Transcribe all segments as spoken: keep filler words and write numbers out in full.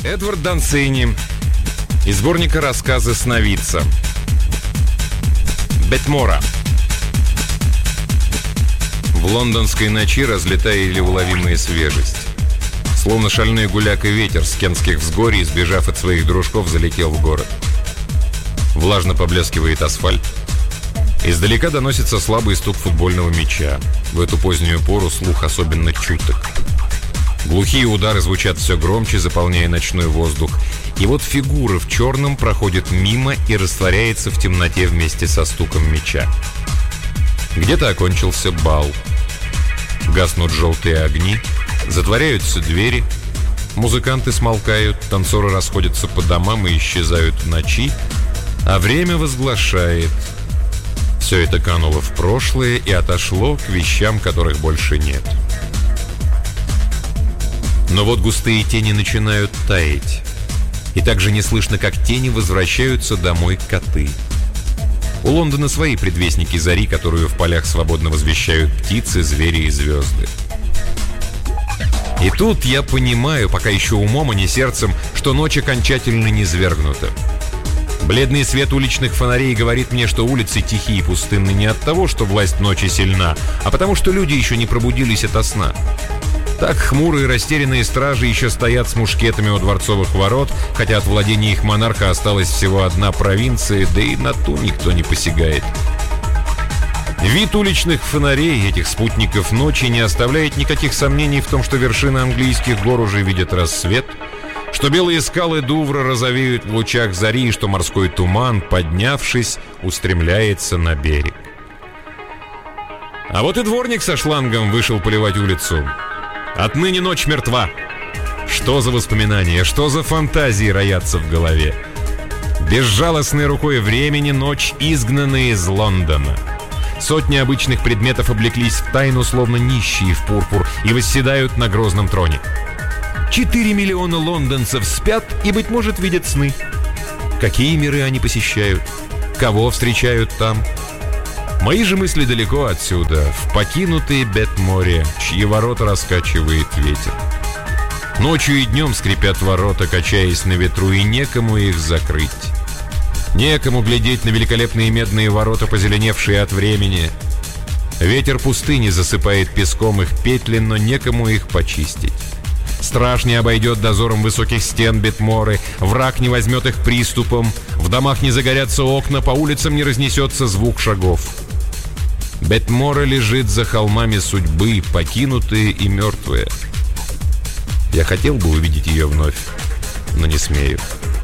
Эдвард Дансини из сборника «Рассказы сновидца». Бетмора. В лондонской ночи разлетали уловимая свежесть. Словно шальной гуляк и ветер с кентских взгорий, сбежав от своих дружков, залетел в город. Влажно поблескивает асфальт. Издалека доносится слабый стук футбольного мяча. В эту позднюю пору слух особенно чуток. Глухие удары звучат все громче, заполняя ночной воздух. И вот фигура в черном проходит мимо и растворяется в темноте вместе со стуком мяча. Где-то окончился бал. Гаснут желтые огни, затворяются двери, музыканты смолкают, танцоры расходятся по домам и исчезают в ночи, а время возглашает: все это кануло в прошлое и отошло к вещам, которых больше нет. Но вот густые тени начинают таять, и также не слышно, как тени возвращаются домой коты. У Лондона свои предвестники зари, которую в полях свободно возвещают птицы, звери и звезды. И тут я понимаю, пока еще умом, а не сердцем, что ночь окончательно низвергнута. Бледный свет уличных фонарей говорит мне, что улицы тихие и пустынны не от того, что власть ночи сильна, а потому что люди еще не пробудились ото сна. Так хмурые растерянные стражи еще стоят с мушкетами у дворцовых ворот, хотя от владения их монарха осталась всего одна провинция, да и на ту никто не посягает. Вид уличных фонарей, этих спутников ночи, не оставляет никаких сомнений в том, что вершины английских гор уже видят рассвет, что белые скалы Дувра розовеют в лучах зари, и что морской туман, поднявшись, устремляется на берег. А вот и дворник со шлангом вышел поливать улицу. Отныне ночь мертва. Что за воспоминания, что за фантазии роятся в голове? Безжалостной рукой времени ночь изгнана из Лондона. Сотни обычных предметов облеклись в тайну, словно нищие в пурпур, и восседают на грозном троне. Четыре миллиона лондонцев спят и, быть может, видят сны. Какие миры они посещают? Кого встречают там? Мои же мысли далеко отсюда, в покинутые Бетморе, чьи ворота раскачивает ветер. Ночью и днем скрипят ворота, качаясь на ветру, и некому их закрыть. Некому глядеть на великолепные медные ворота, позеленевшие от времени. Ветер пустыни засыпает песком их петли, но некому их почистить. Страж не обойдет дозором высоких стен Бетморы, враг не возьмет их приступом, в домах не загорятся окна, по улицам не разнесется звук шагов. Бетмора лежит за холмами судьбы, покинутая и мертвая. Я хотел бы увидеть ее вновь, но не смею.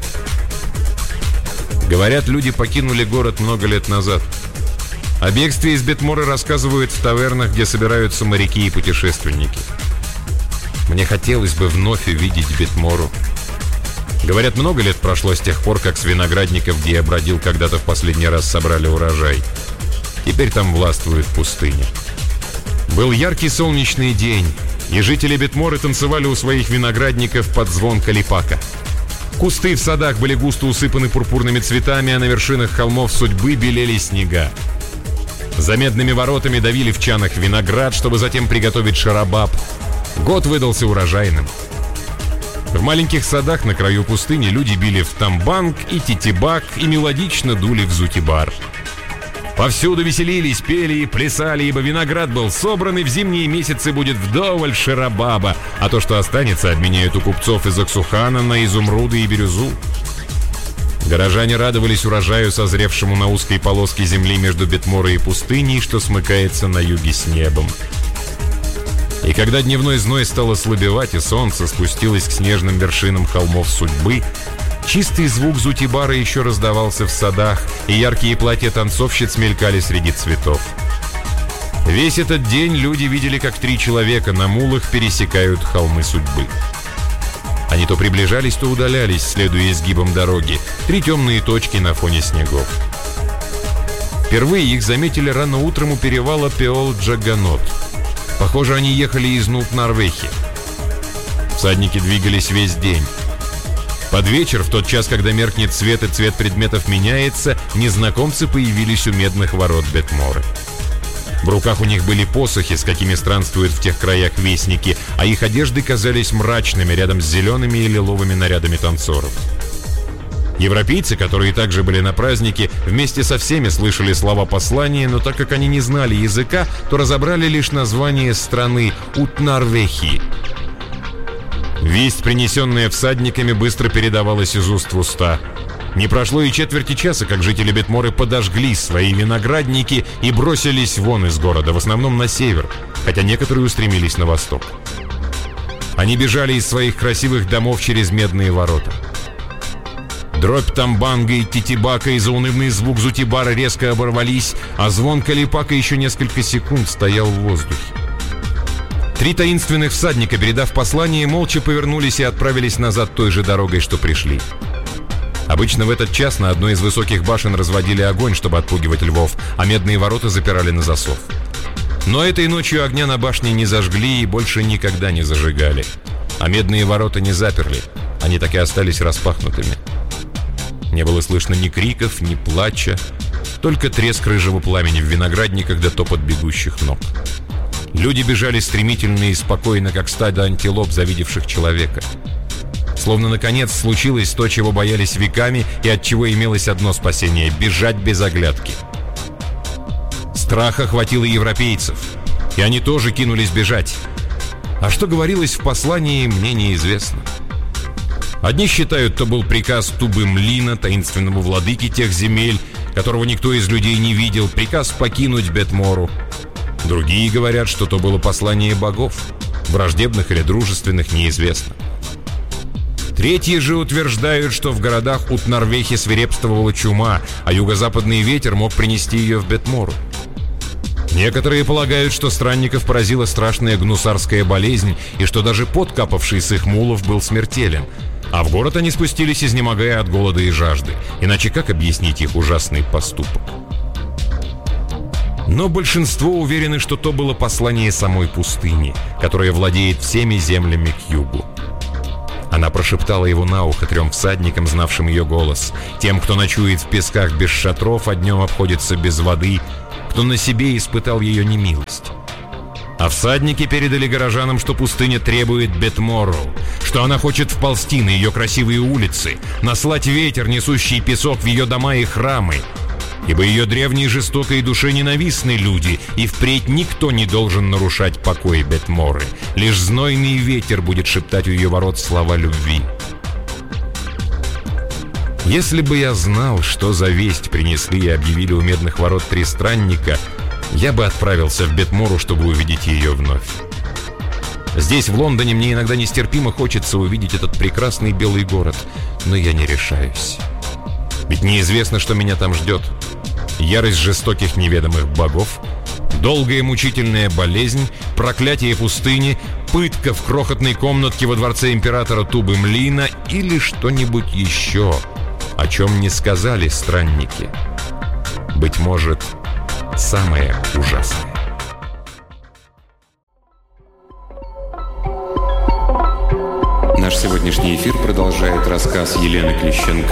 Говорят, люди покинули город много лет назад. О бегстве из Бетморы рассказывают в тавернах, где собираются моряки и путешественники. Мне хотелось бы вновь увидеть Бетмору. Говорят, много лет прошло с тех пор, как с виноградников, где я бродил когда-то в последний раз, собрали урожай. Теперь там властвует пустыня. Был яркий солнечный день, и жители Бетморы танцевали у своих виноградников под звон калипака. Кусты в садах были густо усыпаны пурпурными цветами, а на вершинах холмов судьбы белели снега. За медными воротами давили в чанах виноград, чтобы затем приготовить шарабаб. Год выдался урожайным. В маленьких садах на краю пустыни люди били в тамбанг и титибак и мелодично дули в зутибар. Повсюду веселились, пели и плясали, ибо виноград был собран, и в зимние месяцы будет вдоволь шарабаба, а то, что останется, обменяют у купцов из Аксухана на изумруды и бирюзу. Горожане радовались урожаю, созревшему на узкой полоске земли между Бетморой и пустыней, что смыкается на юге с небом. И когда дневной зной стал ослабевать, и солнце спустилось к снежным вершинам холмов судьбы, чистый звук зутибара еще раздавался в садах, и яркие платья танцовщиц мелькали среди цветов. Весь этот день люди видели, как три человека на мулах пересекают холмы судьбы. Они то приближались, то удалялись, следуя изгибам дороги, три темные точки на фоне снегов. Впервые их заметили рано утром у перевала Пеол-Джаганот. Похоже, они ехали из Нут-Норвехи. Всадники двигались весь день. Под вечер, в тот час, когда меркнет свет и цвет предметов меняется, незнакомцы появились у медных ворот Бетморы. В руках у них были посохи, с какими странствуют в тех краях вестники, а их одежды казались мрачными рядом с зелеными и лиловыми нарядами танцоров. Европейцы, которые также были на празднике, вместе со всеми слышали слова послания, но так как они не знали языка, то разобрали лишь название страны Утнарвехи. Весть, принесенная всадниками, быстро передавалась из уст в уста. Не прошло и четверти часа, как жители Бетморы подожгли свои виноградники и бросились вон из города, в основном на север, хотя некоторые устремились на восток. Они бежали из своих красивых домов через медные ворота. Дробь тамбанга и титибака и заунывный звук зутибара резко оборвались, а звон калипака еще несколько секунд стоял в воздухе. Три таинственных всадника, передав послание, молча повернулись и отправились назад той же дорогой, что пришли. Обычно в этот час на одной из высоких башен разводили огонь, чтобы отпугивать львов, а медные ворота запирали на засов. Но этой ночью огня на башне не зажгли и больше никогда не зажигали. А медные ворота не заперли, они так и остались распахнутыми. Не было слышно ни криков, ни плача, только треск рыжего пламени в виноградниках да топот бегущих ног. Люди бежали стремительно и спокойно, как стадо антилоп, завидевших человека. Словно наконец случилось то, чего боялись веками и от чего имелось одно спасение — бежать без оглядки. Страх охватил и европейцев, и они тоже кинулись бежать. А что говорилось в послании, мне неизвестно. Одни считают, то был приказ Тубы-Млина, таинственному владыке тех земель, которого никто из людей не видел, приказ покинуть Бетмору. Другие говорят, что то было послание богов, враждебных или дружественных, неизвестно. Третьи же утверждают, что в городах Утнарвехи свирепствовала чума, а юго-западный ветер мог принести ее в Бетмору. Некоторые полагают, что странников поразила страшная гнусарская болезнь, и что даже пот, капавший с их мулов, был смертелен. А в город они спустились, изнемогая от голода и жажды. Иначе как объяснить их ужасный поступок? Но большинство уверены, что то было послание самой пустыни, которая владеет всеми землями к югу. Она прошептала его на ухо трем всадникам, знавшим ее голос. Тем, кто ночует в песках без шатров, а днем обходится без воды, кто на себе испытал ее немилость. А всадники передали горожанам, что пустыня требует Бетмору, что она хочет вползти на ее красивые улицы, наслать ветер, несущий песок в ее дома и храмы. Ибо ее древней жестокой душе ненавистны люди, и впредь никто не должен нарушать покой Бетморы. Лишь знойный ветер будет шептать у ее ворот слова любви. Если бы я знал, что за весть принесли и объявили у медных ворот три странника, я бы отправился в Бетмору, чтобы увидеть ее вновь. Здесь, в Лондоне, мне иногда нестерпимо хочется увидеть этот прекрасный белый город, но я не решаюсь. Ведь неизвестно, что меня там ждет. Ярость жестоких неведомых богов, долгая мучительная болезнь, проклятие пустыни, пытка в крохотной комнатке во дворце императора Тубы-Млина или что-нибудь еще, о чем не сказали странники. Быть может, самое ужасное. Наш сегодняшний эфир продолжает рассказ Елены Клещенко